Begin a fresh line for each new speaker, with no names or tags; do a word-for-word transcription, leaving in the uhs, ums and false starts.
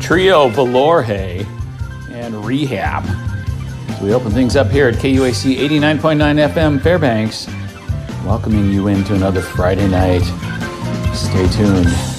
trio Valorhe and Rehab. We open things up here at K U A C eighty-nine point nine F M Fairbanks, welcoming you into another Friday night. Stay tuned.